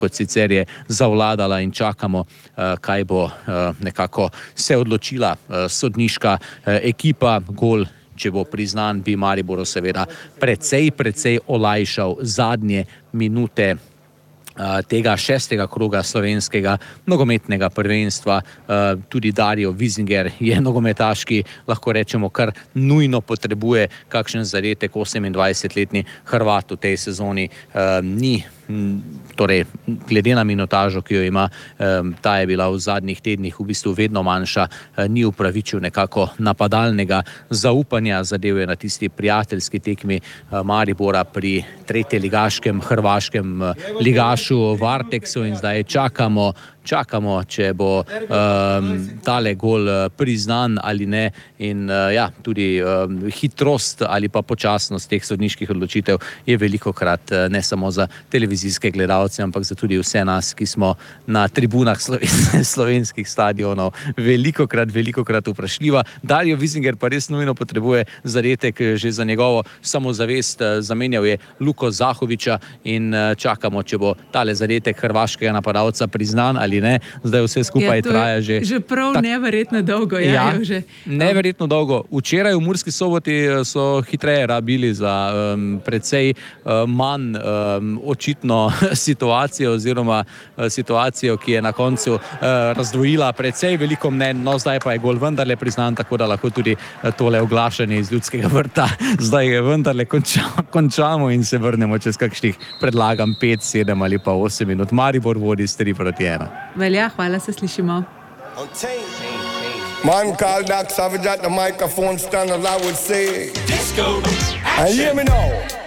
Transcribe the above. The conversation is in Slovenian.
kot sicer je zavladala in čakamo, kaj bo nekako se odločila sodniška ekipa. Gol, če bo priznan, bi Mariboru seveda precej olajšal zadnje minute tega 6. kroga slovenskega nogometnega prvenstva. Tudi Dario Wiesinger je nogometaški, lahko rečemo, kar nujno potrebuje kakšen zadetek. 28-letni Hrvat v tej sezoni ni, torej glede na minutažo, ki jo ima, ta je bila v zadnjih tednih v bistvu vedno manjša, ni upravičil nekako napadalnega zaupanja. Zadev je na tisti prijateljski tekmi Maribora pri tretjeligaškem hrvaškem ligašu Varteksu in zdaj čakamo, če bo tale gol priznan ali ne. In tudi hitrost ali pa počasnost teh sodniških odločitev je velikokrat ne samo za televizijske gledalce, ampak za tudi vse nas, ki smo na tribunah slovenskih stadionov, velikokrat vprašljiva. Dario Wiesinger pa res nujno potrebuje zadetek že za njegovo samozavest. Zamenjal je Luko Zahoviča in čakamo, če bo tale zadetek hrvaškega napadalca priznan ali ne. Zdaj vse skupaj traja že prav neverjetno dolgo. Neverjetno dolgo. Včeraj v Murski Soboti so hitreje rabili za precej manj očitno situacijo oziroma situacijo, ki je na koncu razdvojila precej veliko mnenj. No, zdaj pa je gol vendarle priznan, tako da lahko tudi tole oglašanje iz Ljudskega vrta zdaj vendarle končamo in se vrnemo čez kakšnih, predlagam, 5, 7 ali pa 8 minut. Maribor vodi s 3-1. Velja, hvala, se slišimo. Man called Doc Savage at the microphone stand, I would say, Disco. And hear me now.